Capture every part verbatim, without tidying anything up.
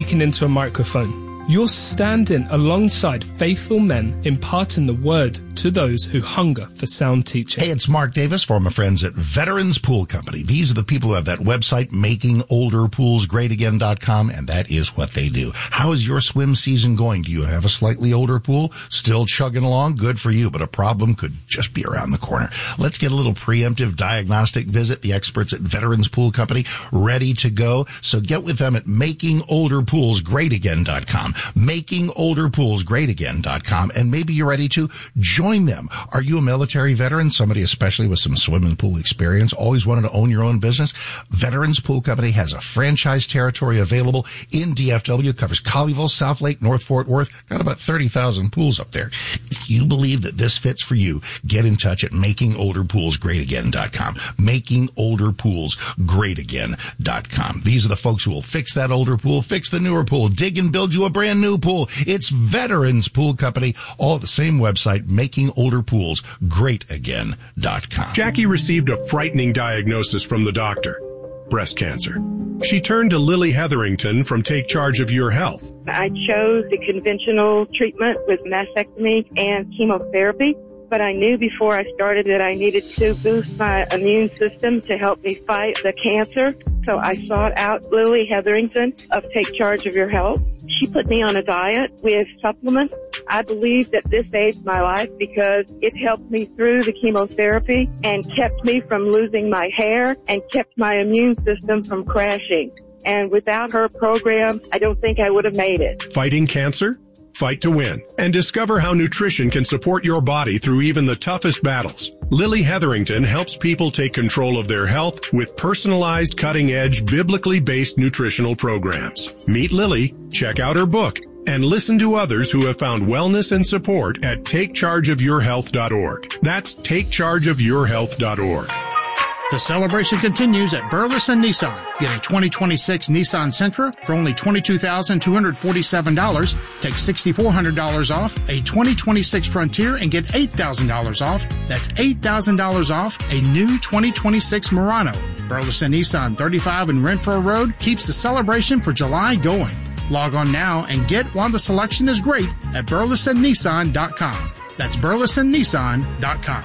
speaking into a microphone. You're standing alongside faithful men imparting the word to those who hunger for sound teaching. Hey, it's Mark Davis from my friends at Veterans Pool Company. These are the people who have that website, making older pools great again dot com, and that is what they do. How is your swim season going? Do you have a slightly older pool? Still chugging along? Good for you, but a problem could just be around the corner. Let's get a little preemptive diagnostic visit. The experts at Veterans Pool Company ready to go. So get with them at making older pools great again dot com. making older pools great again dot com, and maybe you're ready to join them. Are you a military veteran, somebody especially with some swimming pool experience, always wanted to own your own business? Veterans Pool Company has a franchise territory available in D F W, covers Colleyville, South Lake, North Fort Worth, got about thirty thousand pools up there. If you believe that this fits for you, get in touch at making older pools great again dot com. making older pools great again dot com. These are the folks who will fix that older pool, fix the newer pool, dig and build you a brand new pool. It's Veterans Pool Company, all at the same website, making older pools great again dot com. Jackie received a frightening diagnosis from the doctor: breast cancer. She turned to Lily Hetherington from Take Charge of Your Health. I chose the conventional treatment with mastectomy and chemotherapy, but I knew before I started that I needed to boost my immune system to help me fight the cancer. So I sought out Lily Hetherington of Take Charge of Your Health. She put me on a diet with supplements. I believe that this saved my life because it helped me through the chemotherapy and kept me from losing my hair and kept my immune system from crashing. And without her program, I don't think I would have made it. Fighting cancer? Fight to win. And discover how nutrition can support your body through even the toughest battles. Lily Hetherington helps people take control of their health with personalized, cutting-edge, biblically based nutritional programs. Meet Lily, check out her book, and listen to others who have found wellness and support at take charge of your health dot org. That's take charge of your health dot org. The celebration continues at Burleson Nissan. Get a twenty twenty-six Nissan Sentra for only twenty-two thousand two hundred forty-seven dollars. Take six thousand four hundred dollars off a twenty twenty-six Frontier and get eight thousand dollars off. That's eight thousand dollars off a new twenty twenty-six Murano. Burleson Nissan, thirty-five and Renfro Road, keeps the celebration for July going. Log on now and get while the selection is great at burleson nissan dot com. That's burleson nissan dot com.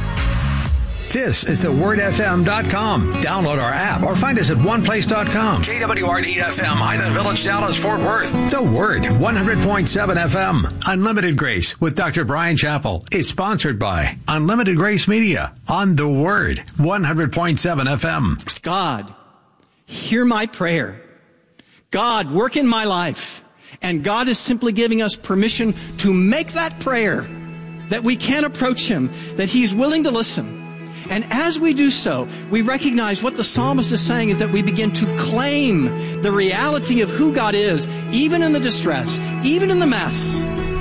This is the word f m dot com. Download our app or find us at one place dot com. K W R D F M, Highland Village, Dallas, Fort Worth. The Word, one hundred point seven F M. Unlimited Grace with Doctor Brian Chappell is sponsored by Unlimited Grace Media on The Word, one hundred point seven F M. God, hear my prayer. God, work in my life. And God is simply giving us permission to make that prayer, that we can approach Him, that He's willing to listen. And as we do so, we recognize what the psalmist is saying is that we begin to claim the reality of who God is, even in the distress, even in the mess.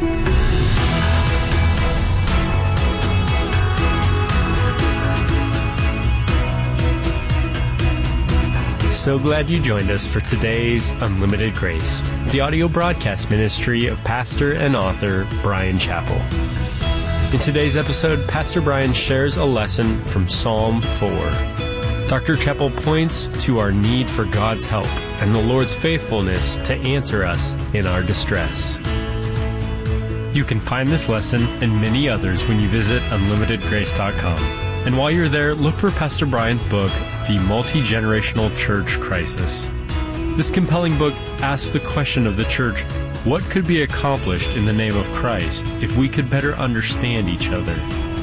So glad you joined us for today's Unlimited Grace, the audio broadcast ministry of pastor and author Brian Chappell. In today's episode, Pastor Brian shares a lesson from Psalm four. Doctor Chappell points to our need for God's help and the Lord's faithfulness to answer us in our distress. You can find this lesson and many others when you visit unlimited grace dot com. And while you're there, look for Pastor Brian's book, The Multi-Generational Church Crisis. This compelling book asks the question of the church, what could be accomplished in the name of Christ if we could better understand each other?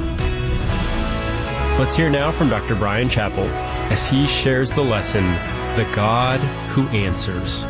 Let's hear now from Doctor Brian Chappell as he shares the lesson, The God Who Answers.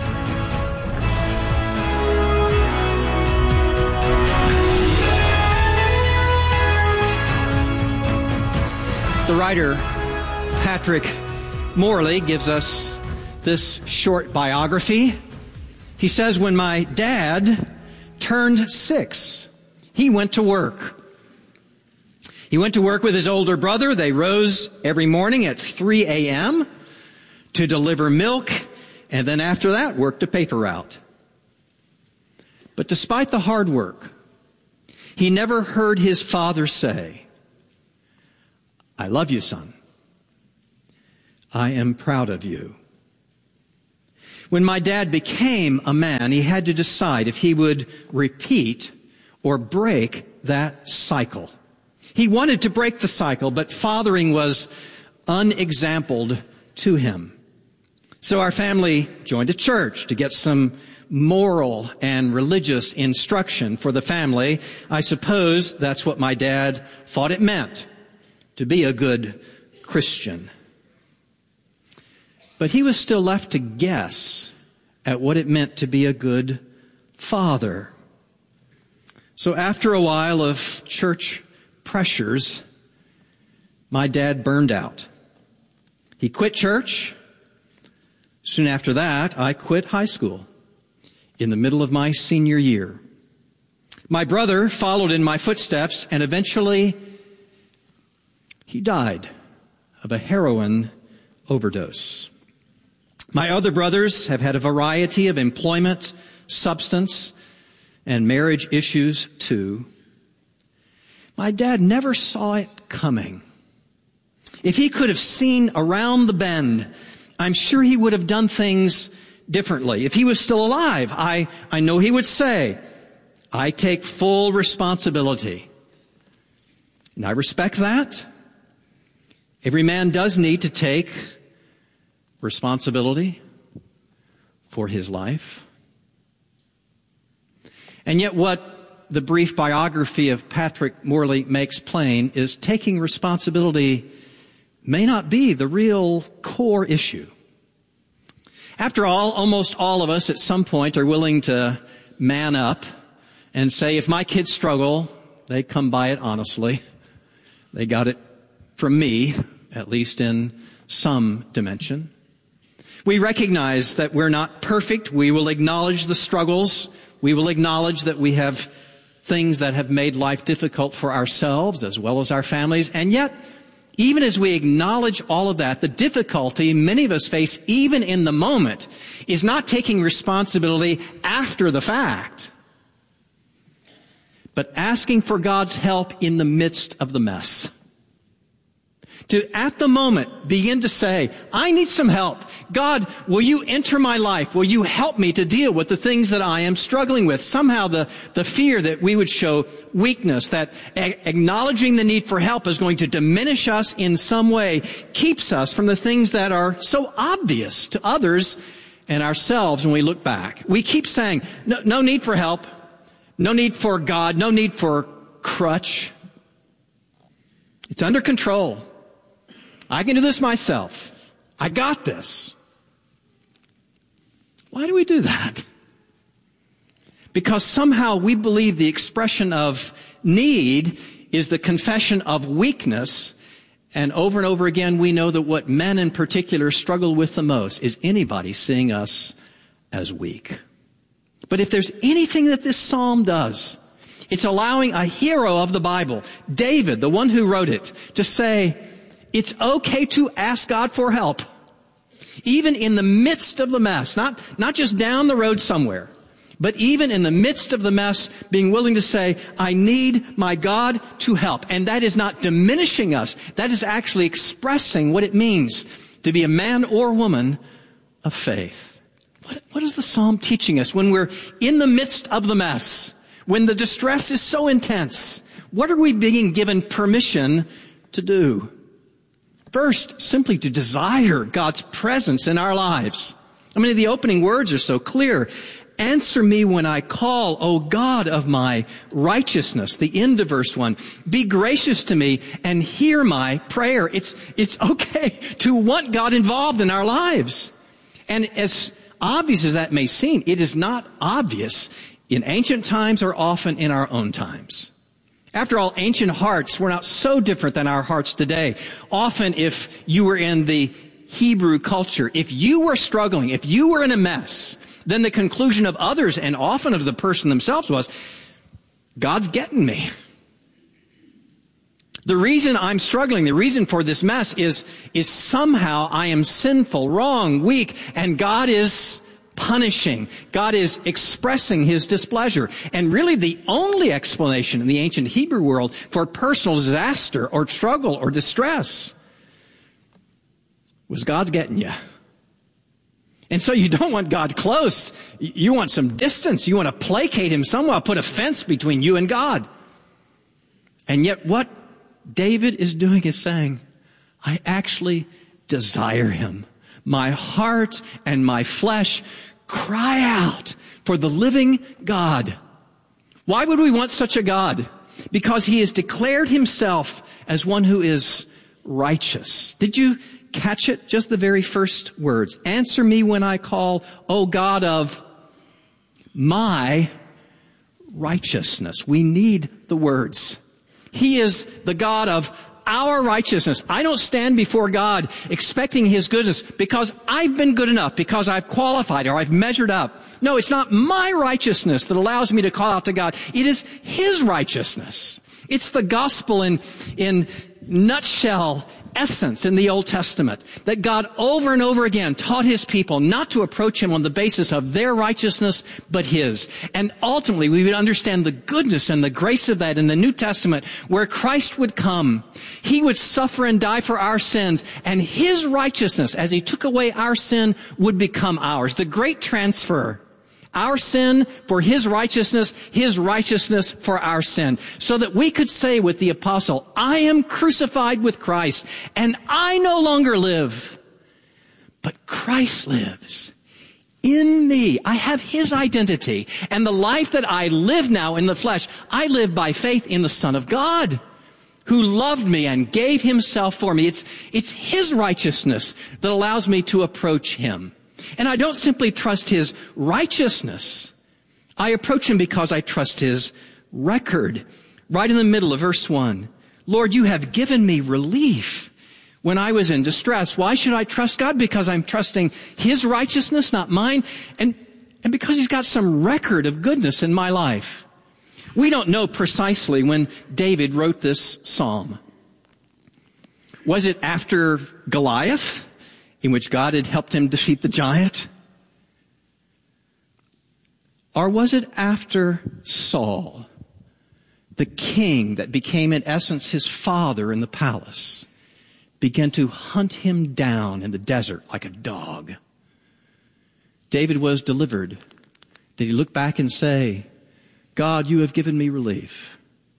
The writer, Patrick Morley, gives us this short biography. He says, when my dad turned six, he went to work. He went to work with his older brother. They rose every morning at three a.m. to deliver milk, and then after that, worked a paper route. But despite the hard work, he never heard his father say, I love you, son. I am proud of you. When my dad became a man, he had to decide if he would repeat or break that cycle. He wanted to break the cycle, but fathering was unexampled to him. So our family joined a church to get some moral and religious instruction for the family. I suppose that's what my dad thought it meant to be a good Christian. But he was still left to guess at what it meant to be a good father. So after a while of church pressures, my dad burned out. He quit church. Soon after that, I quit high school in the middle of my senior year. My brother followed in my footsteps, and eventually he died of a heroin overdose. My other brothers have had a variety of employment, substance, and marriage issues too. My dad never saw it coming. If he could have seen around the bend, I'm sure he would have done things differently. If he was still alive, I, I know he would say, I take full responsibility. And I respect that. Every man does need to take responsibility for his life. And yet what the brief biography of Patrick Morley makes plain is taking responsibility may not be the real core issue. After all, almost all of us at some point are willing to man up and say, if my kids struggle, they come by it honestly. They got it from me, at least in some dimension. We recognize that we're not perfect. We will acknowledge the struggles. We will acknowledge that we have things that have made life difficult for ourselves as well as our families. And yet, even as we acknowledge all of that, the difficulty many of us face, even in the moment, is not taking responsibility after the fact, but asking for God's help in the midst of the mess. To, at the moment, begin to say, I need some help. God, will you enter my life? Will you help me to deal with the things that I am struggling with? Somehow the, the fear that we would show weakness, that a- acknowledging the need for help is going to diminish us in some way, keeps us from the things that are so obvious to others and ourselves when we look back. We keep saying, no, no need for help, no need for God, no need for crutch. It's under control. I can do this myself. I got this. Why do we do that? Because somehow we believe the expression of need is the confession of weakness. And over and over again, we know that what men in particular struggle with the most is anybody seeing us as weak. But if there's anything that this psalm does, it's allowing a hero of the Bible, David, the one who wrote it, to say, it's okay to ask God for help. Even in the midst of the mess, not, not just down the road somewhere, but even in the midst of the mess, being willing to say, I need my God to help. And that is not diminishing us. That is actually expressing what it means to be a man or woman of faith. What, what is the psalm teaching us when we're in the midst of the mess? When the distress is so intense, what are we being given permission to do? First, simply to desire God's presence in our lives. I mean, the opening words are so clear. Answer me when I call, O God of my righteousness. The end of verse one. Be gracious to me and hear my prayer. It's, it's okay to want God involved in our lives. And as obvious as that may seem, it is not obvious in ancient times or often in our own times. After all, ancient hearts were not so different than our hearts today. Often, if you were in the Hebrew culture, if you were struggling, if you were in a mess, then the conclusion of others, and often of the person themselves, was, God's getting me. The reason I'm struggling, the reason for this mess is, is somehow I am sinful, wrong, weak, and God is punishing. God is expressing his displeasure. And really the only explanation in the ancient Hebrew world for personal disaster or struggle or distress was God's getting you. And so you don't want God close. You want some distance. You want to placate him somewhere, put a fence between you and God. And yet what David is doing is saying, I actually desire him. My heart and my flesh cry out for the living God. Why would we want such a God? Because he has declared himself as one who is righteous. Did you catch it? Just the very first words. Answer me when I call, O God of my righteousness. We need the words. He is the God of our righteousness. I don't stand before God expecting his goodness because I've been good enough, because I've qualified or I've measured up. No, it's not my righteousness that allows me to call out to God. It is his righteousness. It's the gospel in, in nutshell essence in the Old Testament, that God over and over again taught his people not to approach him on the basis of their righteousness, but his. And ultimately, we would understand the goodness and the grace of that in the New Testament, where Christ would come. He would suffer and die for our sins, and his righteousness, as he took away our sin, would become ours. The great transfer. Our sin for his righteousness, his righteousness for our sin. So that we could say with the apostle, I am crucified with Christ, and I no longer live, but Christ lives in me. I have his identity. And the life that I live now in the flesh, I live by faith in the Son of God, who loved me and gave himself for me. It's, it's his righteousness that allows me to approach him. And I don't simply trust his righteousness. I approach him because I trust his record. Right in the middle of verse one. Lord, you have given me relief when I was in distress. Why should I trust God? Because I'm trusting his righteousness, not mine. And, and because he's got some record of goodness in my life. We don't know precisely when David wrote this psalm. Was it after Goliath, in which God had helped him defeat the giant? Or was it after Saul, the king that became in essence his father in the palace, began to hunt him down in the desert like a dog? David was delivered. Did he look back and say, God, you have given me relief?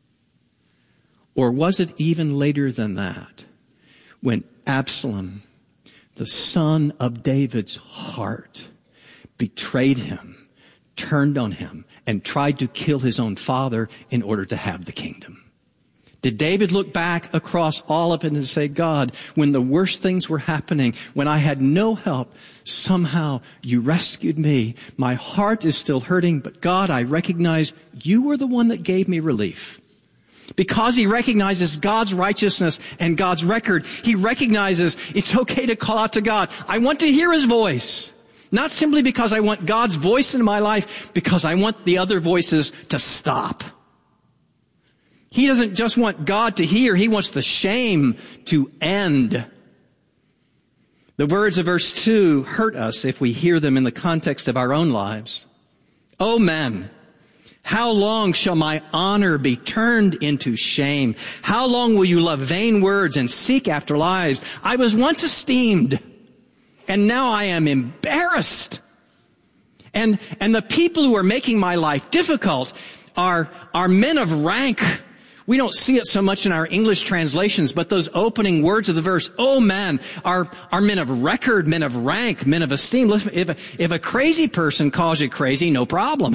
Or was it even later than that, when Absalom, the son of David's heart, betrayed him, turned on him, and tried to kill his own father in order to have the kingdom? Did David look back across all of it and say, God, when the worst things were happening, when I had no help, somehow you rescued me. My heart is still hurting, but God, I recognize you were the one that gave me relief. Because he recognizes God's righteousness and God's record, he recognizes it's okay to call out to God. I want to hear his voice. Not simply because I want God's voice in my life, because I want the other voices to stop. He doesn't just want God to hear, he wants the shame to end. The words of verse two hurt us if we hear them in the context of our own lives. Oh men, how long shall my honor be turned into shame? How long will you love vain words and seek after lies? I was once esteemed, and now I am embarrassed. And, and the people who are making my life difficult are, are men of rank. We don't see it so much in our English translations, but those opening words of the verse, oh man, are, are men of record, men of rank, men of esteem. Listen, if a, if a crazy person calls you crazy, no problem.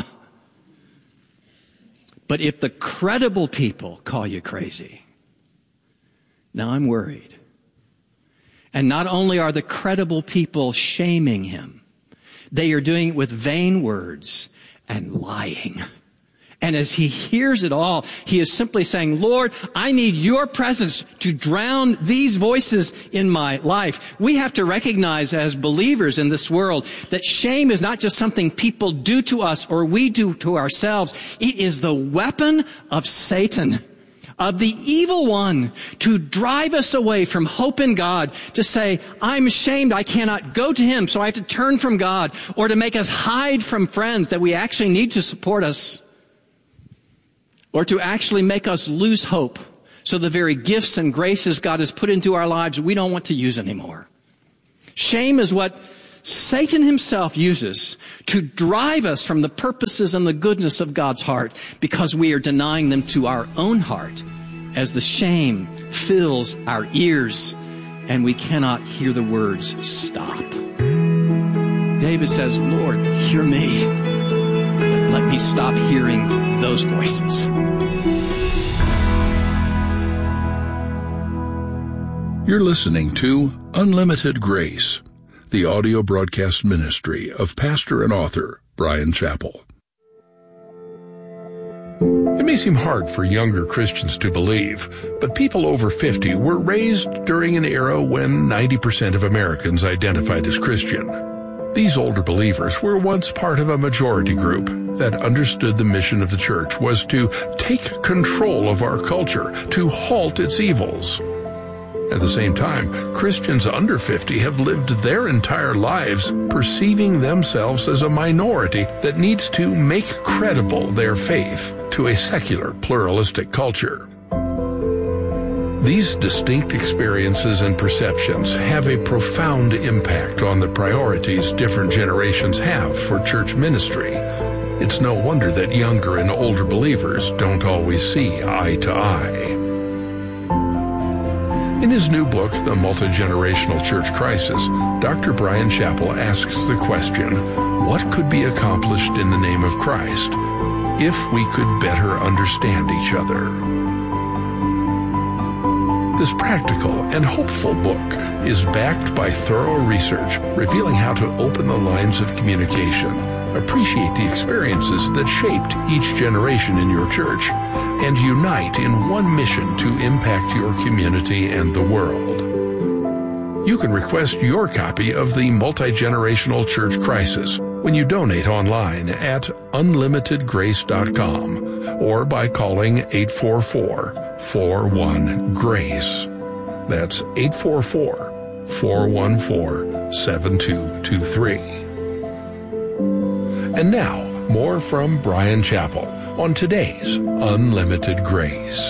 But if the credible people call you crazy, now I'm worried. And not only are the credible people shaming him, they are doing it with vain words and lying. And as he hears it all, he is simply saying, Lord, I need your presence to drown these voices in my life. We have to recognize as believers in this world that shame is not just something people do to us or we do to ourselves. It is the weapon of Satan, of the evil one, to drive us away from hope in God, to say, I'm ashamed, I cannot go to him, so I have to turn from God, or to make us hide from friends that we actually need to support us, or to actually make us lose hope, so the very gifts and graces God has put into our lives we don't want to use anymore. Shame is what Satan himself uses to drive us from the purposes and the goodness of God's heart because we are denying them to our own heart as the shame fills our ears and we cannot hear the words, stop. David says, Lord, hear me, but let me stop hearing those voices. You're listening to Unlimited Grace, the audio broadcast ministry of pastor and author Bryan Chapell. It may seem hard for younger Christians to believe, but people over fifty were raised during an era when ninety percent of Americans identified as Christian. These older believers were once part of a majority group that understood the mission of the church was to take control of our culture, to halt its evils. At the same time, Christians under fifty have lived their entire lives perceiving themselves as a minority that needs to make credible their faith to a secular, pluralistic culture. These distinct experiences and perceptions have a profound impact on the priorities different generations have for church ministry. It's no wonder that younger and older believers don't always see eye to eye. In his new book, The Multi-Generational Church Crisis, Doctor Bryan Chapell asks the question, what could be accomplished in the name of Christ if we could better understand each other? This practical and hopeful book is backed by thorough research revealing how to open the lines of communication, appreciate the experiences that shaped each generation in your church, and unite in one mission to impact your community and the world. You can request your copy of the Multi-Generational Church Crisis when you donate online at unlimited grace dot com or by calling eight four four, four one, GRACE. That's eight four four, four one four, seven two two three. And now, more from Bryan Chapell on today's Unlimited Grace.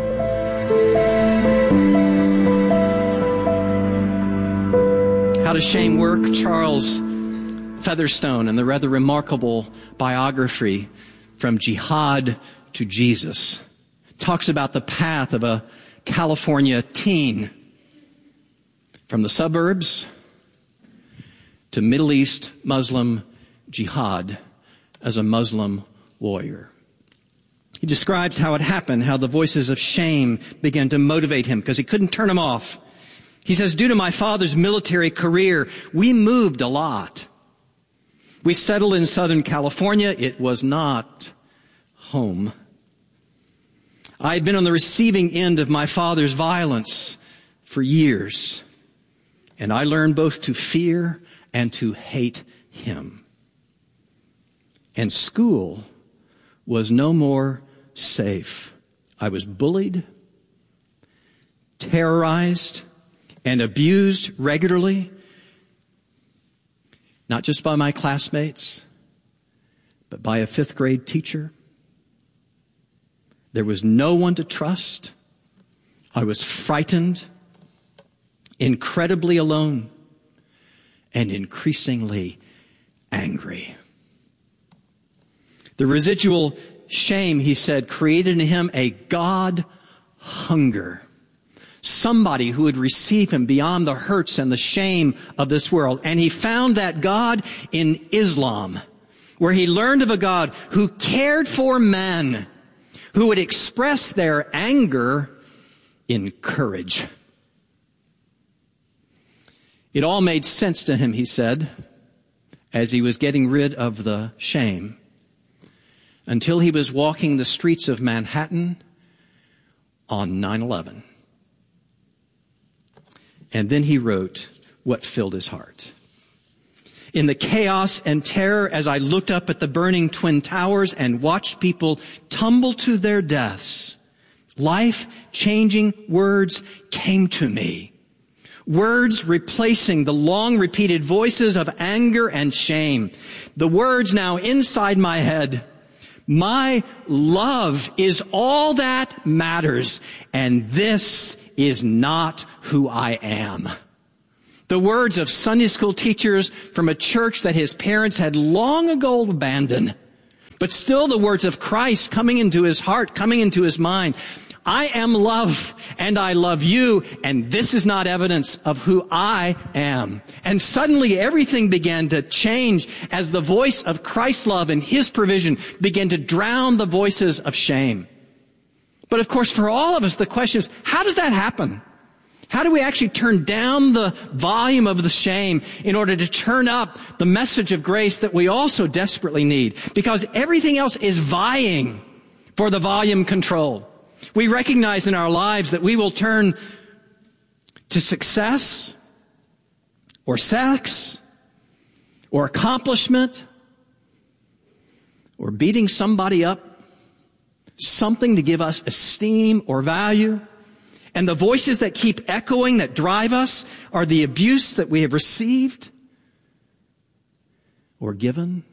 How does shame work? Charles Featherstone and the rather remarkable biography From Jihad to Jesus talks about the path of a California teen from the suburbs to Middle East Muslim jihad as a Muslim warrior. He describes how it happened, how the voices of shame began to motivate him because he couldn't turn them off. He says, due to my father's military career, we moved a lot. We settled in Southern California. It was not home. I had been on the receiving end of my father's violence for years, and I learned both to fear and to hate him. And school was no more safe. I was bullied, terrorized, and abused regularly, not just by my classmates, but by a fifth grade teacher. There was no one to trust. I was frightened, incredibly alone, and increasingly angry. The residual shame, he said, created in him a God hunger. Somebody who would receive him beyond the hurts and the shame of this world. And he found that God in Islam, where he learned of a God who cared for men, who would express their anger in courage. It all made sense to him, he said, as he was getting rid of the shame, until he was walking the streets of Manhattan on nine eleven. And then he wrote what filled his heart. In the chaos and terror, as I looked up at the burning Twin Towers and watched people tumble to their deaths, life-changing words came to me. Words replacing the long-repeated voices of anger and shame. The words now inside my head. My love is all that matters, and this is not who I am. The words of Sunday school teachers from a church that his parents had long ago abandoned. But still the words of Christ coming into his heart, coming into his mind. I am love, and I love you, and this is not evidence of who I am. And suddenly everything began to change as the voice of Christ's love and his provision began to drown the voices of shame. But of course, for all of us, the question is, how does that happen? How do we actually turn down the volume of the shame in order to turn up the message of grace that we also desperately need? Because everything else is vying for the volume control. We recognize in our lives that we will turn to success or sex or accomplishment or beating somebody up, something to give us esteem or value. And the voices that keep echoing, that drive us, are the abuse that we have received or given,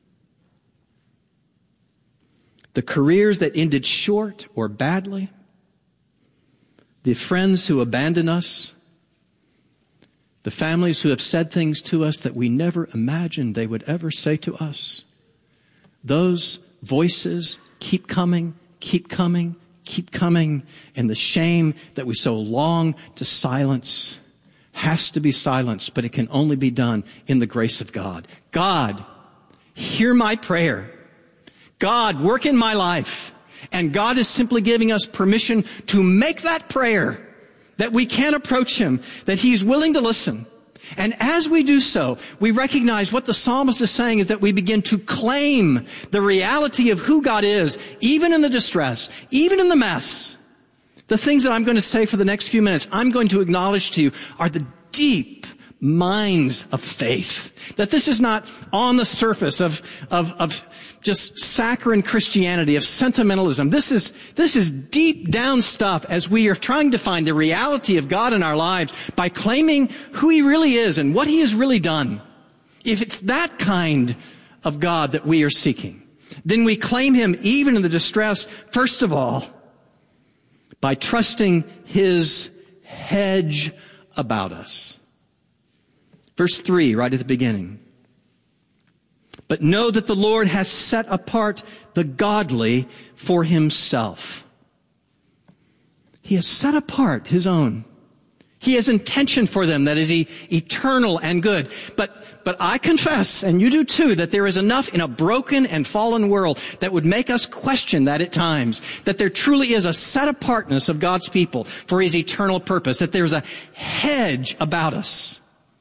the careers that ended short or badly, the friends who abandon us, the families who have said things to us that we never imagined they would ever say to us. Those voices keep coming, keep coming, keep coming, and the shame that we so long to silence has to be silenced, but it can only be done in the grace of God. God, hear my prayer. God, work in my life. And God is simply giving us permission to make that prayer, that we can approach him, that he's willing to listen. And as we do so, we recognize what the psalmist is saying is that we begin to claim the reality of who God is, even in the distress, even in the mess. The things that I'm going to say for the next few minutes, I'm going to acknowledge to you are the deep mines of faith. That this is not on the surface of, of, of just saccharine Christianity, of sentimentalism. This is, this is deep down stuff as we are trying to find the reality of God in our lives by claiming who he really is and what he has really done. If it's that kind of God that we are seeking, then we claim him even in the distress, first of all, by trusting his hedge about us. Verse three, right at the beginning. But know that the Lord has set apart the godly for himself. He has set apart his own. He has intention for them that is e- eternal and good. But, but I confess, and you do too, that there is enough in a broken and fallen world that would make us question that at times, that there truly is a set apartness of God's people for his eternal purpose, that there's a hedge about us.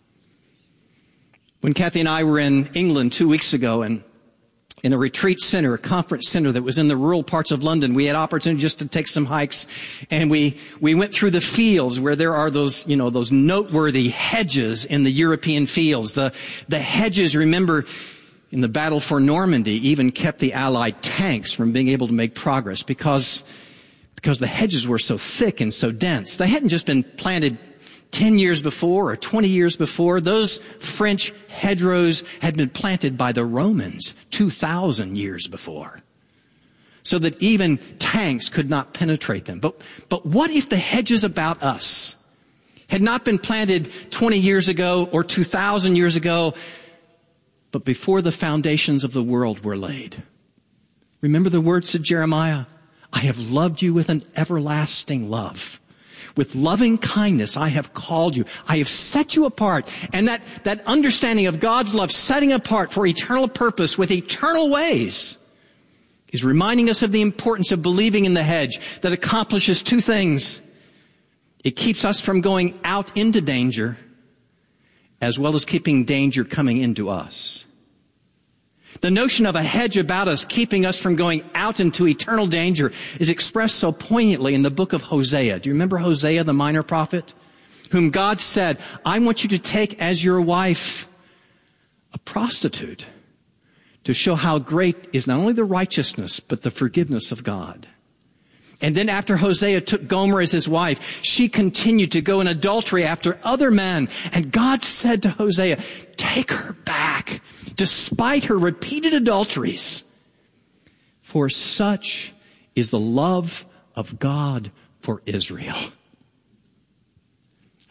When Kathy and I were in England two weeks ago and in a retreat center, a conference center that was in the rural parts of London, we had opportunity just to take some hikes, and we, we went through the fields where there are those, you know, those noteworthy hedges in the European fields. The, the hedges, remember, in the battle for Normandy, even kept the Allied tanks from being able to make progress because, because the hedges were so thick and so dense. They hadn't just been planted ten years before or twenty years before. Those French hedgerows had been planted by the Romans two thousand years before, so that even tanks could not penetrate them. But, but what if the hedges about us had not been planted twenty years ago or two thousand years ago, but before the foundations of the world were laid? Remember the words of Jeremiah, I have loved you with an everlasting love. With loving kindness, I have called you. I have set you apart. And that, that understanding of God's love, setting apart for eternal purpose with eternal ways, is reminding us of the importance of believing in the hedge that accomplishes two things. It keeps us from going out into danger, as well as keeping danger coming into us. The notion of a hedge about us, keeping us from going out into eternal danger, is expressed so poignantly in the book of Hosea. Do you remember Hosea, the minor prophet, whom God said, I want you to take as your wife a prostitute to show how great is not only the righteousness, but the forgiveness of God. And then after Hosea took Gomer as his wife, she continued to go in adultery after other men. And God said to Hosea, take her back, despite her repeated adulteries. For such is the love of God for Israel.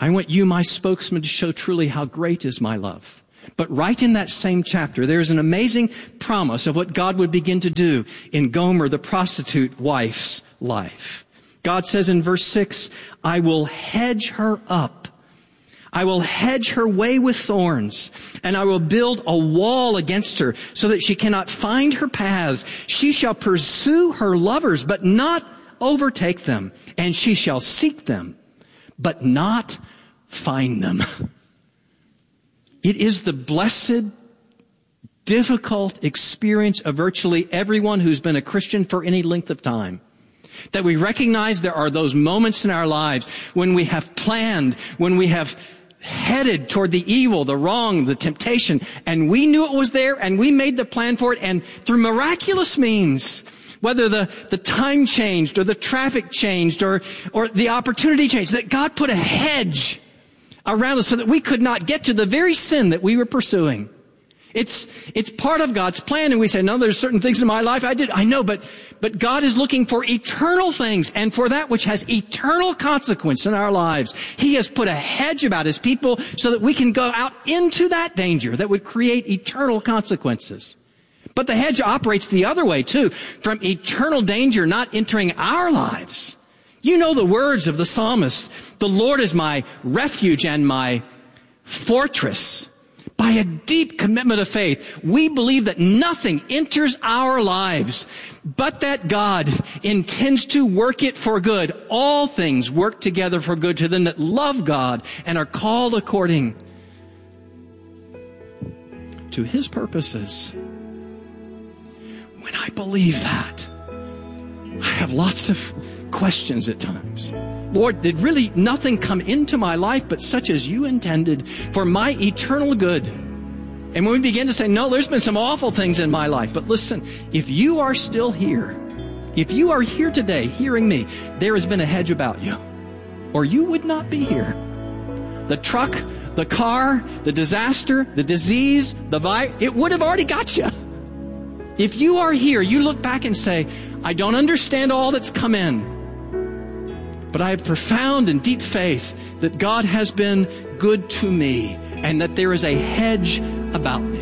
I want you, my spokesman, to show truly how great is my love. But right in that same chapter, there's an amazing promise of what God would begin to do in Gomer, the prostitute wife's life. God says in verse six, I will hedge her up. I will hedge her way with thorns, and I will build a wall against her so that she cannot find her paths. She shall pursue her lovers, but not overtake them, and she shall seek them, but not find them. It is the blessed, difficult experience of virtually everyone who's been a Christian for any length of time, that we recognize there are those moments in our lives when we have planned, when we have headed toward the evil, the wrong, the temptation, and we knew it was there, and we made the plan for it, and through miraculous means, whether the, the time changed, or the traffic changed, or, or the opportunity changed, that God put a hedge around us so that we could not get to the very sin that we were pursuing. It's, it's part of God's plan, and we say, no, there's certain things in my life I did. I know, but, but God is looking for eternal things, and for that which has eternal consequence in our lives. He has put a hedge about His people so that we can go out into that danger that would create eternal consequences. But the hedge operates the other way too, from eternal danger not entering our lives. You know the words of the psalmist, the Lord is my refuge and my fortress. By a deep commitment of faith, we believe that nothing enters our lives, but that God intends to work it for good. All things work together for good to them that love God and are called according to His purposes. When I believe that, I have lots of questions at times. Lord, did really nothing come into my life but such as you intended for my eternal good? And when we begin to say, no, there's been some awful things in my life, but listen, if you are still here, if you are here today hearing me, there has been a hedge about you, or you would not be here. The truck, the car, the disaster, the disease, the virus, it would have already got you. If you are here, you look back and say, I don't understand all that's come in, but I have profound and deep faith that God has been good to me and that there is a hedge about me.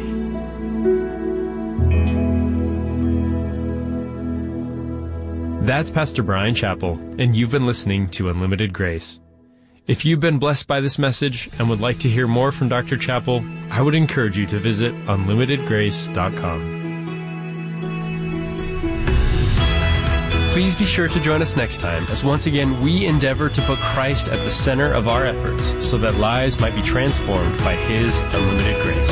That's Pastor Bryan Chapell, and you've been listening to Unlimited Grace. If you've been blessed by this message and would like to hear more from Doctor Chapell, I would encourage you to visit unlimited grace dot com. Please be sure to join us next time as once again we endeavor to put Christ at the center of our efforts so that lives might be transformed by His unlimited grace.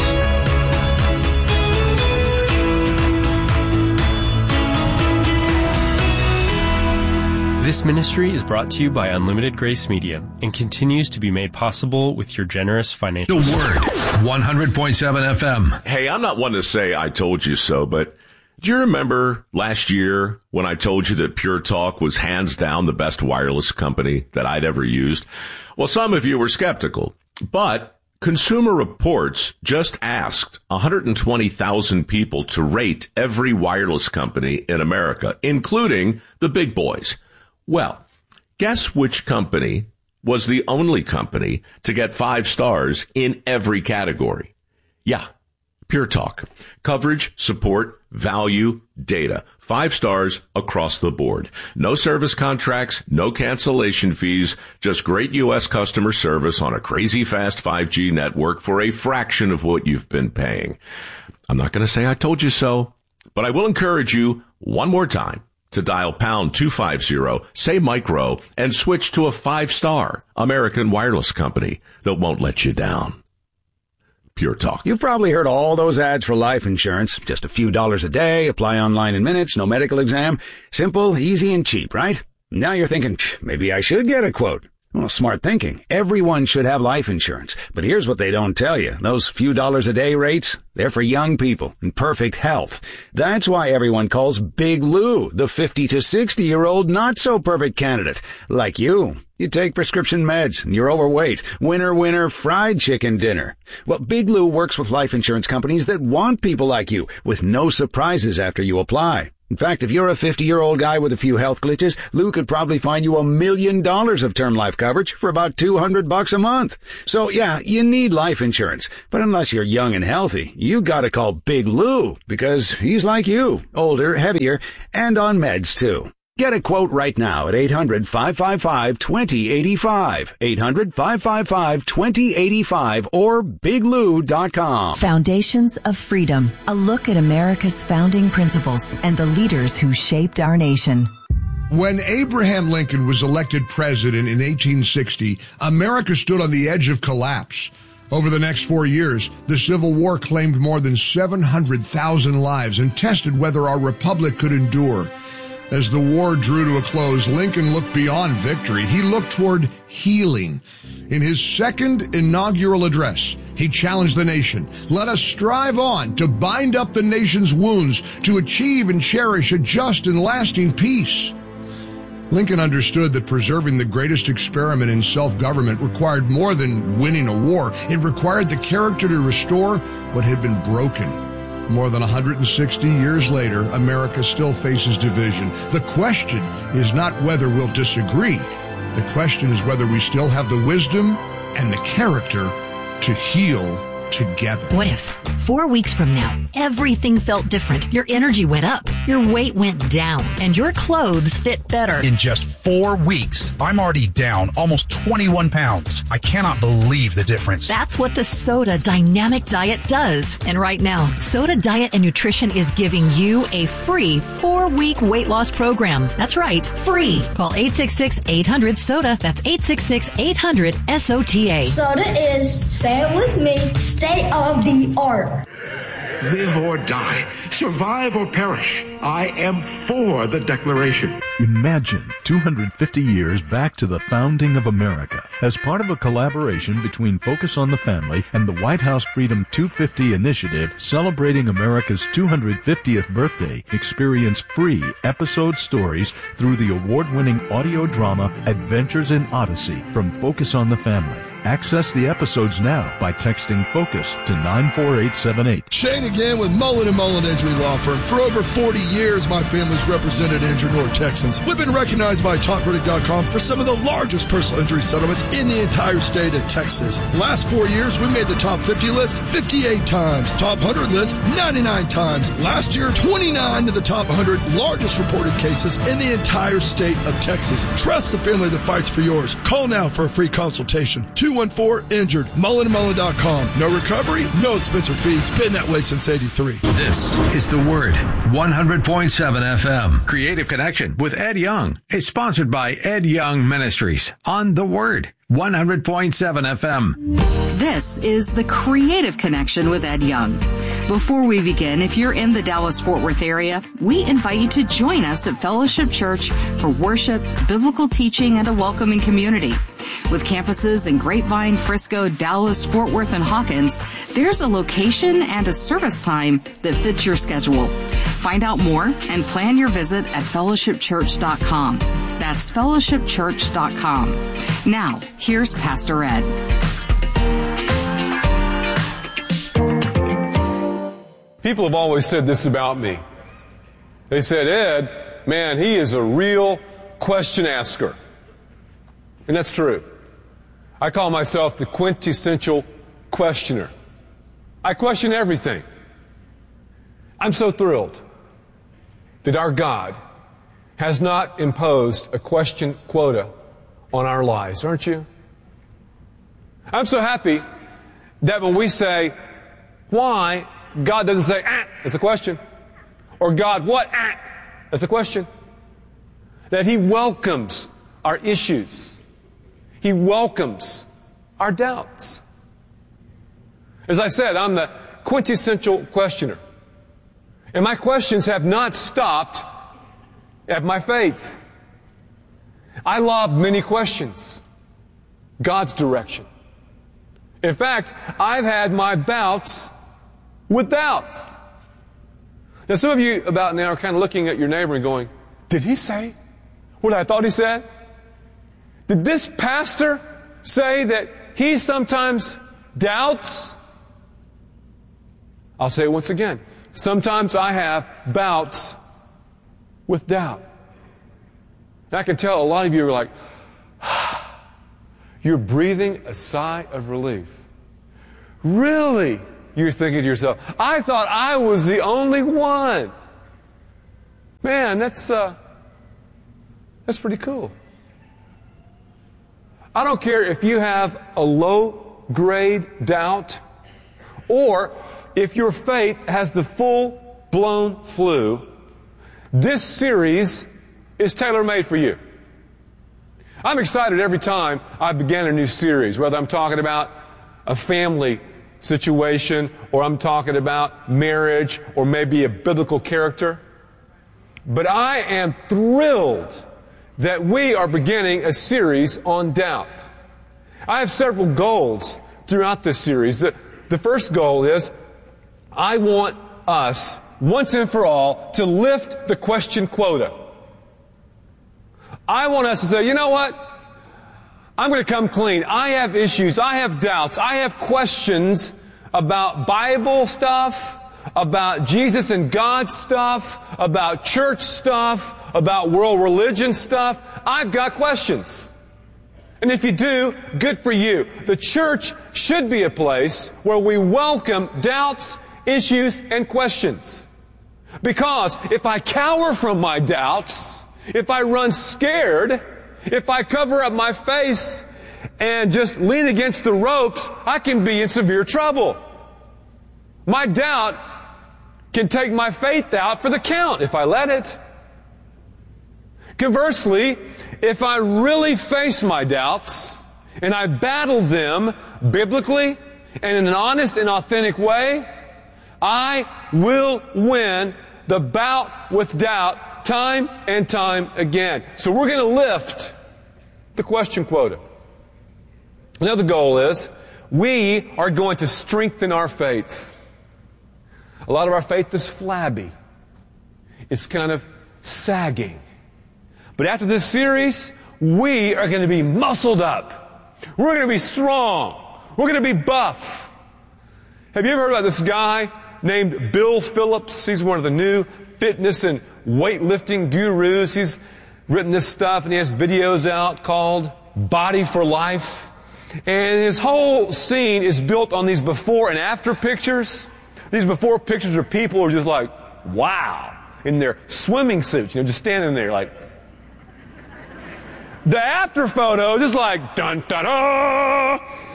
This ministry is brought to you by Unlimited Grace Media and continues to be made possible with your generous financial The Word, one hundred point seven F M. Hey, I'm not one to say I told you so, but do you remember last year when I told you that Pure Talk was hands down the best wireless company that I'd ever used? Well, some of you were skeptical, but Consumer Reports just asked one hundred twenty thousand people to rate every wireless company in America, including the big boys. Well, guess which company was the only company to get five stars in every category? Yeah. Pure Talk. Coverage, support, value, data. Five stars across the board. No service contracts, no cancellation fees, just great U S customer service on a crazy fast five G network for a fraction of what you've been paying. I'm not going to say I told you so, but I will encourage you one more time to dial pound two fifty, say micro, and switch to a five-star American wireless company that won't let you down. Pure Talk. You've probably heard all those ads for life insurance. Just a few dollars a day, apply online in minutes, no medical exam. Simple, easy, and cheap, right? Now you're thinking, maybe I should get a quote. Well, smart thinking. Everyone should have life insurance. But here's what they don't tell you. Those few dollars a day rates, they're for young people in perfect health. That's why everyone calls Big Lou the fifty to sixty year old not so perfect candidate. Like you. You take prescription meds and you're overweight. Winner, winner, fried chicken dinner. Well, Big Lou works with life insurance companies that want people like you with no surprises after you apply. In fact, if you're a fifty-year-old guy with a few health glitches, Lou could probably find you a million dollars of term life coverage for about two hundred bucks a month. So yeah, you need life insurance. But unless you're young and healthy, you gotta call Big Lou, because he's like you, older, heavier, and on meds too. Get a quote right now at eight hundred, five five five, two zero eight five, eight hundred, five five five, two zero eight five, or big lou dot com. Foundations of Freedom, a look at America's founding principles and the leaders who shaped our nation. When Abraham Lincoln was elected president in eighteen sixty, America stood on the edge of collapse. Over the next four years, the Civil War claimed more than seven hundred thousand lives and tested whether our republic could endure. As the war drew to a close, Lincoln looked beyond victory. He looked toward healing. In his second inaugural address, he challenged the nation. Let us strive on to bind up the nation's wounds, to achieve and cherish a just and lasting peace. Lincoln understood that preserving the greatest experiment in self-government required more than winning a war. It required the character to restore what had been broken. More than one hundred sixty years later, America still faces division. The question is not whether we'll disagree. The question is whether we still have the wisdom and the character to heal together. What if four weeks from now, everything felt different? Your energy went up, your weight went down, and your clothes fit better. In just four weeks, I'm already down almost twenty-one pounds. I cannot believe the difference. That's what the Soda Dynamic Diet does. And right now, Soda Diet and Nutrition is giving you a free four-week weight loss program. That's right, free. Call eight six six, eight hundred, SODA. That's eight six six, eight hundred, S O T A. Soda is, say it with me, state of the art. Live or die, survive or perish, I am for the Declaration. Imagine two hundred fifty years back to the founding of America. As part of a collaboration between Focus on the Family and the White House Freedom two fifty initiative celebrating America's two hundred fiftieth birthday, experience free episode stories through the award-winning audio drama Adventures in Odyssey from Focus on the Family. Access the episodes now by texting FOCUS to nine four eight seven eight. Shane again with Mullen and Mullen Injury Law Firm. For over forty years, my family's represented injured North Texans. We've been recognized by Top Verdict dot com for some of the largest personal injury settlements in the entire state of Texas. Last four years, we made the top fifty list fifty-eight times, top one hundred list ninety-nine times. Last year, twenty-nine of the top one hundred largest reported cases in the entire state of Texas. Trust the family that fights for yours. Call now for a free consultation. two one four injured. Mullen and Mullen dot com. No recovery, no expense or fees. Been that way since eighty-three. This is The Word, one hundred point seven F M. Creative Connection with Ed Young is sponsored by Ed Young Ministries on The Word, one hundred point seven F M. This is The Creative Connection with Ed Young. Before we begin, if you're in the Dallas-Fort Worth area, we invite you to join us at Fellowship Church for worship, biblical teaching, and a welcoming community. With campuses in Grapevine, Frisco, Dallas, Fort Worth, and Hawkins, there's a location and a service time that fits your schedule. Find out more and plan your visit at fellowship church dot com. That's fellowship church dot com. Now, here's Pastor Ed. People have always said this about me. They said, Ed, man, he is a real question asker. And that's true. I call myself the quintessential questioner. I question everything. I'm so thrilled that our God has not imposed a question quota on our lives, aren't you? I'm so happy that when we say, why, God doesn't say, ah, it's a question. Or God, what, ah, that's a question. That He welcomes our issues. He welcomes our doubts. As I said, I'm the quintessential questioner. And my questions have not stopped at my faith. I lob many questions. God's direction. In fact, I've had my bouts with doubts. Now, some of you about now are kind of looking at your neighbor and going, did he say what I thought he said? Did this pastor say that he sometimes doubts? I'll say it once again. Sometimes I have bouts with doubt. And I can tell a lot of you are like, you're breathing a sigh of relief. Really? You're thinking to yourself, I thought I was the only one. Man, that's uh, that's pretty cool. I don't care if you have a low-grade doubt or if your faith has the full-blown flu. This series is tailor-made for you. I'm excited every time I begin a new series, whether I'm talking about a family situation or I'm talking about marriage or maybe a biblical character. But I am thrilled that we are beginning a series on doubt. I have several goals throughout this series. The, the first goal is I want us, once and for all, to lift the question quota. I want us to say, you know what? I'm going to come clean. I have issues. I have doubts. I have questions about Bible stuff, about Jesus and God stuff, about church stuff, about world religion stuff. I've got questions. And if you do, good for you. The church should be a place where we welcome doubts, issues, and questions. Because if I cower from my doubts, if I run scared, if I cover up my face and just lean against the ropes, I can be in severe trouble. My doubt can take my faith out for the count if I let it. Conversely, if I really face my doubts and I battle them biblically and in an honest and authentic way, I will win the bout with doubt time and time again. So we're going to lift the question quota. Another goal is we are going to strengthen our faith. A lot of our faith is flabby. It's kind of sagging. But after this series, we are going to be muscled up. We're going to be strong. We're going to be buff. Have you ever heard about this guy named Bill Phillips? He's one of the new fitness and weightlifting gurus. He's written this stuff and he has videos out called Body for Life. And his whole scene is built on these before and after pictures. These before pictures of people who are just like, wow, in their swimming suits, you know, just standing there like. The after photo is just like, dun dun dun.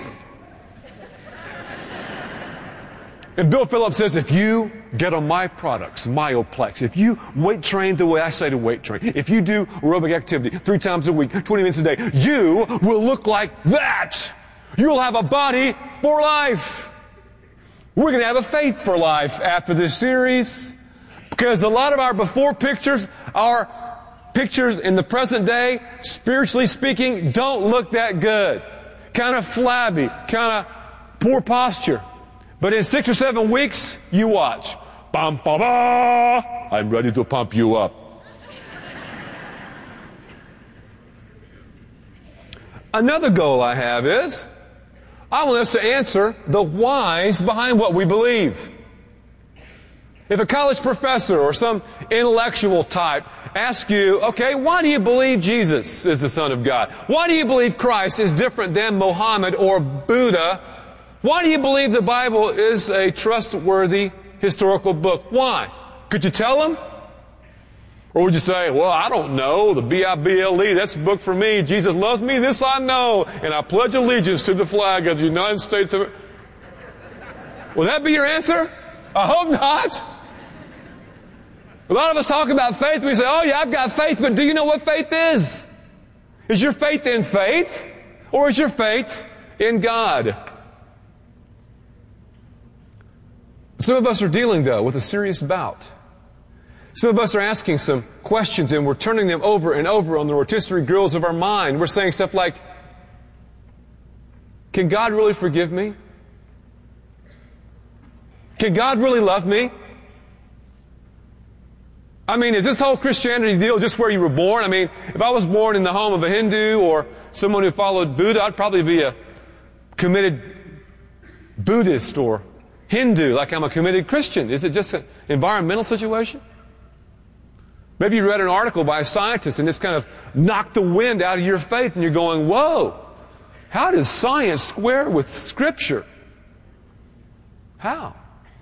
And Bill Phillips says, if you get on my products, Myoplex, if you weight train the way I say to weight train, if you do aerobic activity three times a week, twenty minutes a day, you will look like that. You'll have a body for life. We're going to have a faith for life after this series because a lot of our before pictures, our pictures in the present day, spiritually speaking, don't look that good. Kind of flabby, kind of poor posture. But in six or seven weeks, you watch. Bam, ba, ba. I'm ready to pump you up. Another goal I have is I want us to answer the whys behind what we believe. If a college professor or some intellectual type asks you, okay, why do you believe Jesus is the Son of God? Why do you believe Christ is different than Muhammad or Buddha? Why do you believe the Bible is a trustworthy historical book? Why? Could you tell them? Or would you say, well, I don't know, the B I B L E, that's the book for me. Jesus loves me, this I know, and I pledge allegiance to the flag of the United States of America. Will that be your answer? I hope not. A lot of us talk about faith. We say, oh yeah, I've got faith, but do you know what faith is? Is your faith in faith? Or is your faith in God? Some of us are dealing, though, with a serious bout. Some of us are asking some questions and we're turning them over and over on the rotisserie grills of our mind. We're saying stuff like, can God really forgive me? Can God really love me? I mean, is this whole Christianity deal just where you were born? I mean, if I was born in the home of a Hindu or someone who followed Buddha, I'd probably be a committed Buddhist or Hindu, like I'm a committed Christian. Is it just an environmental situation? Maybe you read an article by a scientist and it's kind of knocked the wind out of your faith and you're going, whoa, how does science square with Scripture? How?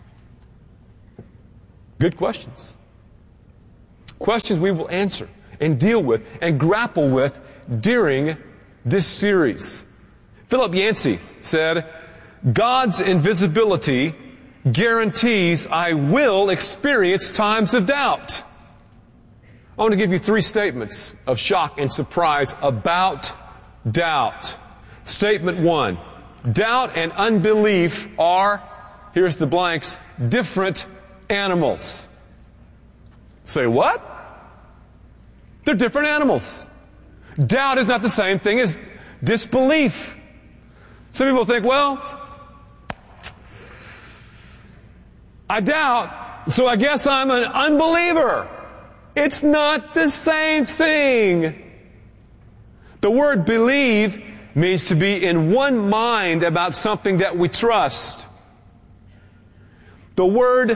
Good questions. Questions we will answer and deal with and grapple with during this series. Philip Yancey said, God's invisibility guarantees I will experience times of doubt. I want to give you three statements of shock and surprise about doubt. Statement one, doubt and unbelief are, here's the blanks, different animals. Say what? They're different animals. Doubt is not the same thing as disbelief. Some people think, well, I doubt, so I guess I'm an unbeliever. It's not the same thing. The word believe means to be in one mind about something that we trust. The word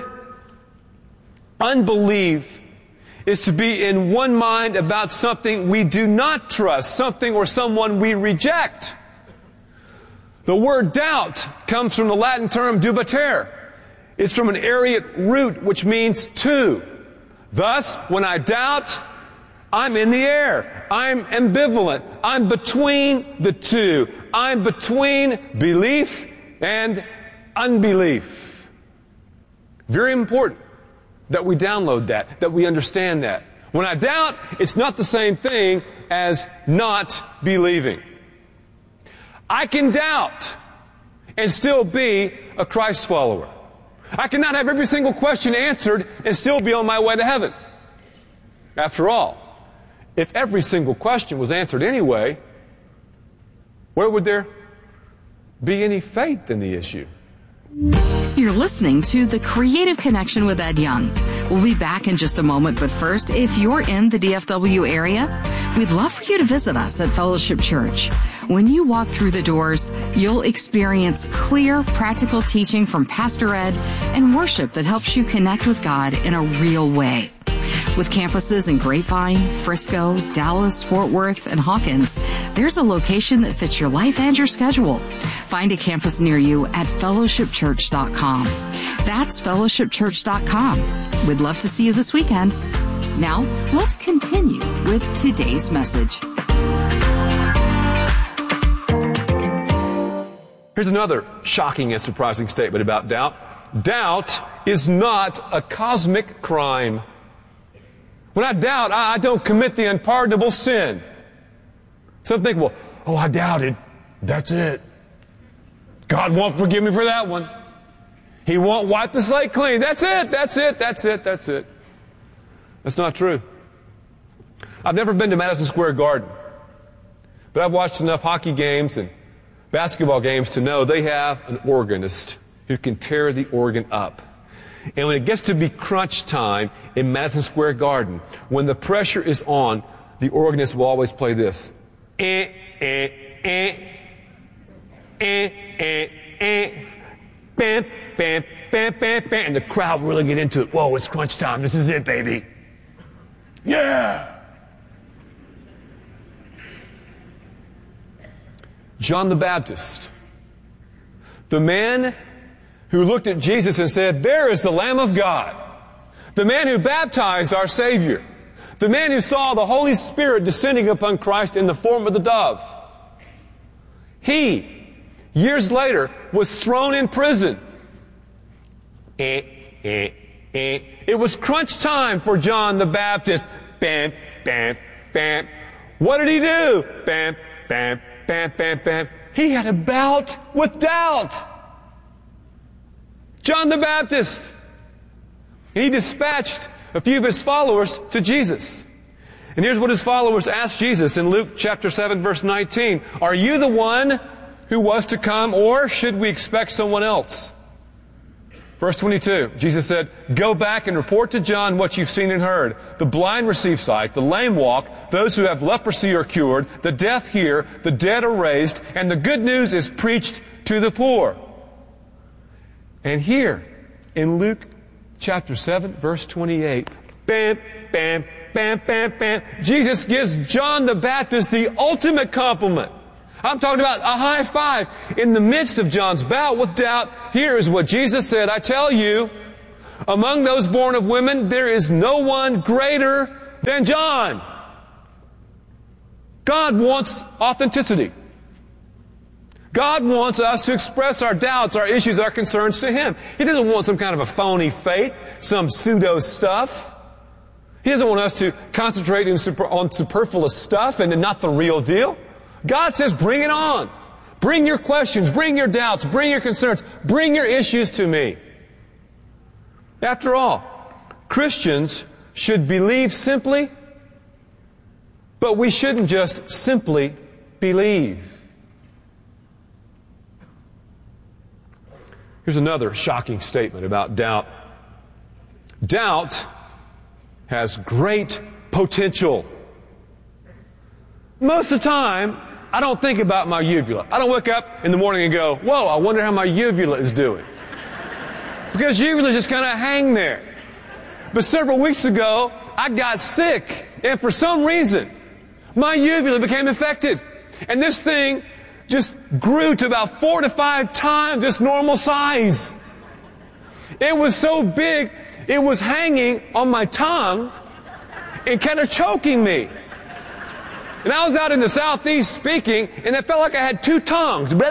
unbelieve is to be in one mind about something we do not trust, something or someone we reject. The word doubt comes from the Latin term dubitere. It's from an Arian root which means two. Thus, when I doubt, I'm in the air. I'm ambivalent. I'm between the two. I'm between belief and unbelief. Very important that we download that, that we understand that. When I doubt, it's not the same thing as not believing. I can doubt and still be a Christ follower. I cannot have every single question answered and still be on my way to heaven. After all, if every single question was answered anyway, where would there be any faith in the issue? You're listening to The Creative Connection with Ed Young. We'll be back in just a moment, but first, if you're in the D F W area, we'd love for you to visit us at Fellowship Church. When you walk through the doors, you'll experience clear, practical teaching from Pastor Ed and worship that helps you connect with God in a real way. With campuses in Grapevine, Frisco, Dallas, Fort Worth, and Hawkins, there's a location that fits your life and your schedule. Find a campus near you at fellowship church dot com. That's fellowship church dot com. We'd love to see you this weekend. Now, let's continue with today's message. Here's another shocking and surprising statement about doubt. Doubt is not a cosmic crime. When I doubt, I don't commit the unpardonable sin. Some think, well, oh, I doubted. That's it. God won't forgive me for that one. He won't wipe the slate clean. That's it. That's it. That's it. That's it. That's not true. I've never been to Madison Square Garden, but I've watched enough hockey games and basketball games to know they have an organist who can tear the organ up. And when it gets to be crunch time in Madison Square Garden, when the pressure is on, the organist will always play this. Eh, eh, eh, eh, eh, eh, bam, bam, bam, bam, bam. And the crowd will really get into it. Whoa, it's crunch time. This is it, baby. Yeah. John the Baptist, the man who looked at Jesus and said, there is the Lamb of God. The man who baptized our Savior. The man who saw the Holy Spirit descending upon Christ in the form of the dove. He, years later, was thrown in prison. Eh, eh, eh. It was crunch time for John the Baptist. Bam, bam, bam. What did he do? Bam, bam, bam, bam, bam. He had a bout with doubt. John the Baptist. He dispatched a few of his followers to Jesus. And here's what his followers asked Jesus in Luke chapter seven, verse nineteen. Are you the one who was to come, or should we expect someone else? Verse twenty-two, Jesus said, go back and report to John what you've seen and heard. The blind receive sight, the lame walk, those who have leprosy are cured, the deaf hear, the dead are raised, and the good news is preached to the poor. And here, in Luke chapter seven, verse twenty-eight, bam, bam, bam, bam, bam. Jesus gives John the Baptist the ultimate compliment. I'm talking about a high five. In the midst of John's bout with doubt, here is what Jesus said, I tell you, among those born of women, there is no one greater than John. God wants authenticity. God wants us to express our doubts, our issues, our concerns to Him. He doesn't want some kind of a phony faith, some pseudo stuff. He doesn't want us to concentrate on superfluous stuff and not the real deal. God says, bring it on. Bring your questions, bring your doubts, bring your concerns, bring your issues to me. After all, Christians should believe simply, but we shouldn't just simply believe. Here's another shocking statement about doubt. Doubt has great potential. Most of the time, I don't think about my uvula. I don't wake up in the morning and go, whoa, I wonder how my uvula is doing. Because uvulas just kind of hang there. But several weeks ago, I got sick. And for some reason, my uvula became infected. And this thing just grew to about four to five times its normal size. It was so big, it was hanging on my tongue and kind of choking me. And I was out in the southeast speaking, and it felt like I had two tongues. So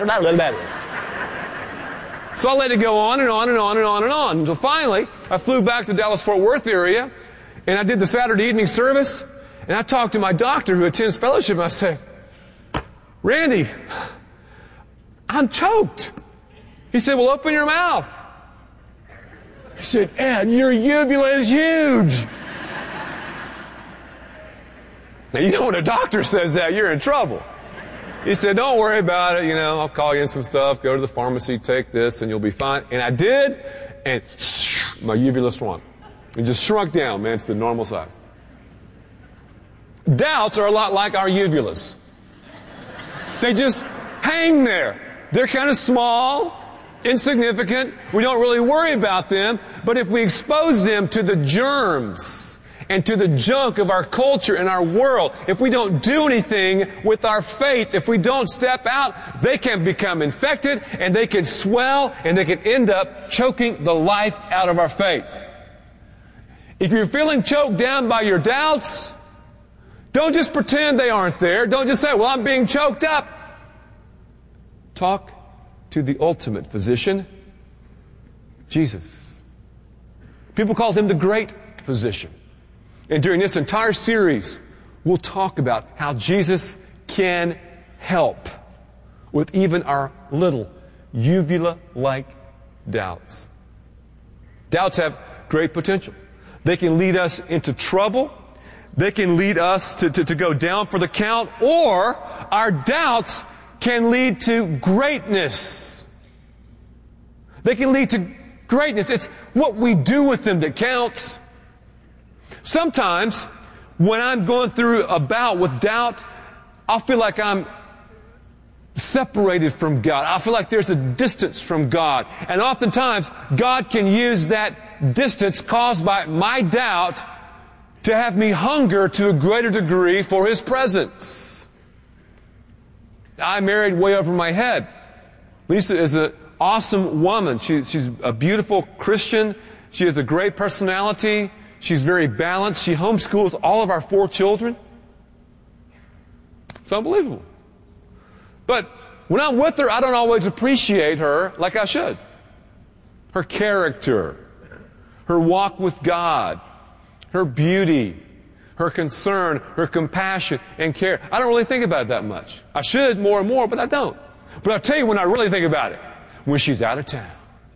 I let it go on and on and on and on and on. Until finally, I flew back to the Dallas-Fort Worth area, and I did the Saturday evening service, and I talked to my doctor who attends fellowship, and I said, Randy, I'm choked. He said, well, open your mouth. He said, Ed, your uvula is huge. Now, you know when a doctor says that, you're in trouble. He said, don't worry about it. You know, I'll call you in some stuff. Go to the pharmacy, take this, and you'll be fine. And I did, and my uvula shrunk. It just shrunk down, man, to the normal size. Doubts are a lot like our uvulas. They just hang there. They're kind of small, insignificant. We don't really worry about them. But if we expose them to the germs and to the junk of our culture and our world, if we don't do anything with our faith, if we don't step out, they can become infected and they can swell and they can end up choking the life out of our faith. If you're feeling choked down by your doubts, don't just pretend they aren't there. Don't just say, well, I'm being choked up. Talk to the ultimate physician, Jesus. People call Him the great physician. And during this entire series, we'll talk about how Jesus can help with even our little uvula-like doubts. Doubts have great potential. They can lead us into trouble. They can lead us to, to, to go down for the count, or our doubts can lead to greatness. They can lead to greatness. It's what we do with them that counts. Sometimes, when I'm going through a bout with doubt, I'll feel like I'm separated from God. I feel like there's a distance from God. And oftentimes, God can use that distance caused by my doubt to have me hunger to a greater degree for His presence. I married way over my head. Lisa is an awesome woman. She, she's a beautiful Christian. She has a great personality. She's very balanced. She homeschools all of our four children. It's unbelievable. But when I'm with her, I don't always appreciate her like I should. Her character, her walk with God, her beauty, her concern, her compassion and care. I don't really think about it that much. I should more and more, but I don't. But I'll tell you when I really think about it, when she's out of town.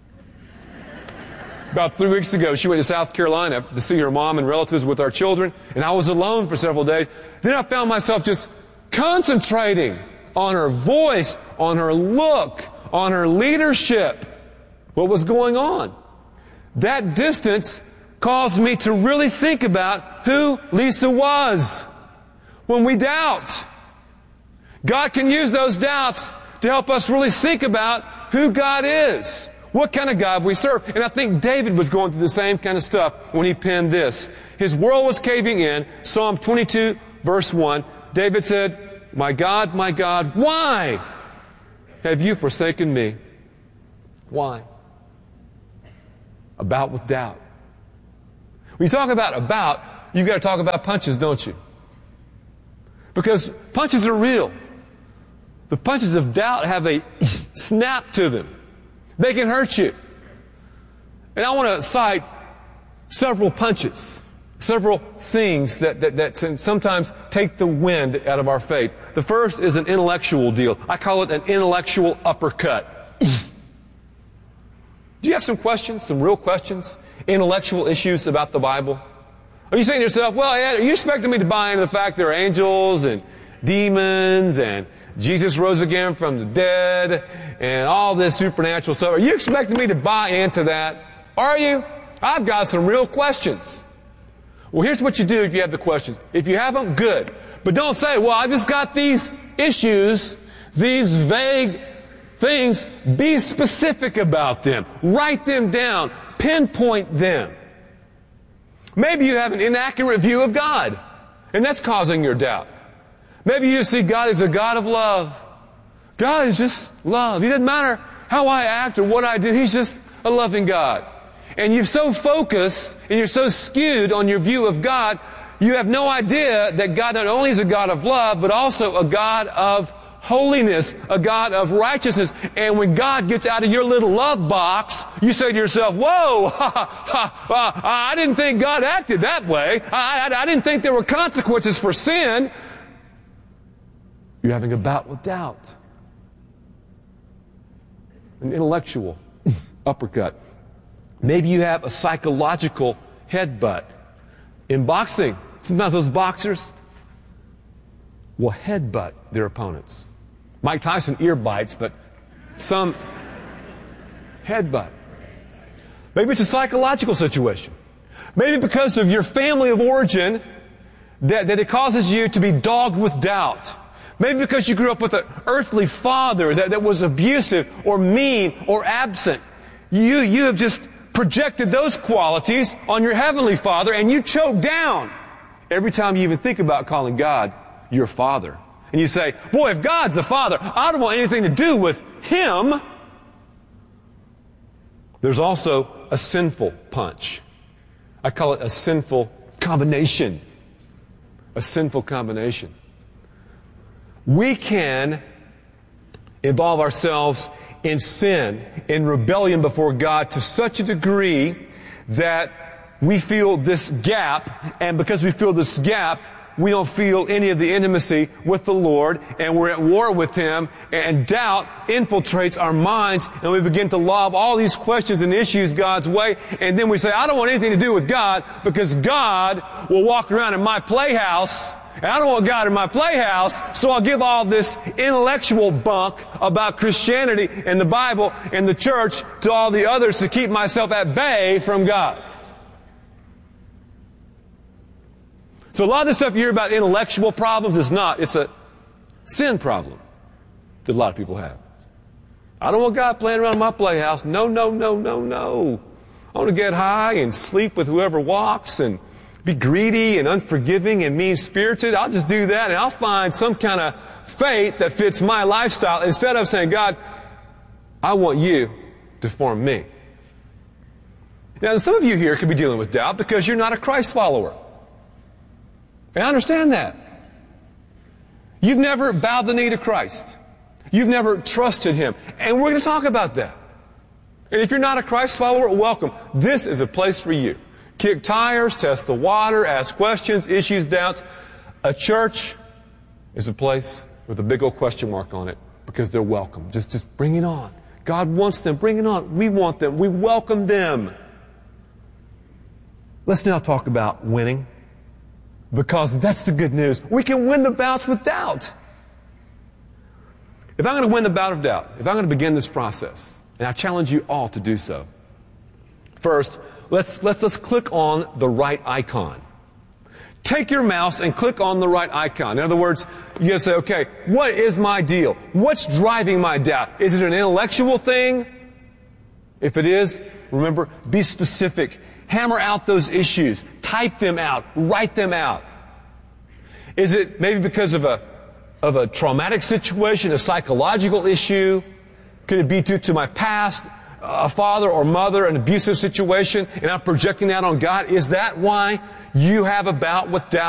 About three weeks ago, she went to South Carolina to see her mom and relatives with our children, and I was alone for several days. Then I found myself just concentrating on her voice, on her look, on her leadership, what was going on. That distance caused me to really think about who Lisa was. When we doubt, God can use those doubts to help us really think about who God is, What kind of God we serve? And I think David was going through the same kind of stuff when he penned this. His world was caving in. Psalm twenty-two, verse one. David said, "My God, my God, why have you forsaken me?" Why? About with doubt. When you talk about about, you've got to talk about punches, don't you? Because punches are real. The punches of doubt have a snap to them. They can hurt you. And I want to cite several punches, several things that, that, that sometimes take the wind out of our faith. The first is an intellectual deal. I call it an intellectual uppercut. Do you have some questions, some real questions, intellectual issues about the Bible? Are you saying to yourself, well, Ed, are you expecting me to buy into the fact there are angels and demons and Jesus rose again from the dead and all this supernatural stuff? Are you expecting me to buy into that? Are you? I've got some real questions. Well, here's what you do if you have the questions. If you have them, good. But don't say, well, I've just got these issues, these vague things. Be specific about them. Write them down. Pinpoint them. Maybe you have an inaccurate view of God, and that's causing your doubt. Maybe you see God as a God of love. God is just love. It doesn't matter how I act or what I do. He's just a loving God. And you're so focused and you're so skewed on your view of God, you have no idea that God not only is a God of love, but also a God of holiness, a God of righteousness. And when God gets out of your little love box, you say to yourself, whoa, ha, ha, ha, I didn't think God acted that way. I, I, I didn't think there were consequences for sin. You're having a bout with doubt. An intellectual uppercut. Maybe you have a psychological headbutt. In boxing, sometimes those boxers will headbutt their opponents. Mike Tyson ear bites, but some headbutt. Maybe it's a psychological situation. Maybe because of your family of origin that, that it causes you to be dogged with doubt. Maybe because you grew up with an earthly father that, that was abusive or mean or absent. You, you have just projected those qualities on your heavenly Father, and you choke down every time you even think about calling God your Father. And you say, boy, if God's a Father, I don't want anything to do with Him. There's also a sinful punch. I call it a sinful combination. A sinful combination. We can involve ourselves in sin, in rebellion before God to such a degree that we feel this gap, and because we feel this gap, we don't feel any of the intimacy with the Lord, and we're at war with Him, and doubt infiltrates our minds, and we begin to lob all these questions and issues God's way, and then we say, I don't want anything to do with God, because God will walk around in my playhouse, and I don't want God in my playhouse, so I'll give all this intellectual bunk about Christianity and the Bible and the church to all the others to keep myself at bay from God. So a lot of the stuff you hear about intellectual problems is not. It's a sin problem that a lot of people have. I don't want God playing around in my playhouse. No, no, no, no, no. I want to get high and sleep with whoever walks and be greedy and unforgiving and mean-spirited. I'll just do that and I'll find some kind of faith that fits my lifestyle instead of saying, God, I want you to form me. Now, some of you here could be dealing with doubt because you're not a Christ follower. And I understand that. You've never bowed the knee to Christ. You've never trusted Him. And we're going to talk about that. And if you're not a Christ follower, welcome. This is a place for you. Kick tires, test the water, ask questions, issues, doubts. A church is a place with a big old question mark on it because they're welcome. Just, just bring it on. God wants them. Bring it on. We want them. We welcome them. Let's now talk about winning, because that's the good news. We can win the bouts with doubt. If I'm going to win the bout of doubt, if I'm going to begin this process, and I challenge you all to do so, first, let's, let's, let's click on the right icon. Take your mouse and click on the right icon. In other words, you got to say, okay, what is my deal? What's driving my doubt? Is it an intellectual thing? If it is, remember, be specific. Hammer out those issues. Type them out. Write them out. Is it maybe because of a of a traumatic situation, a psychological issue? Could it be due to my past, a father or mother, an abusive situation, and I'm projecting that on God? Is that why you have a bout with doubt?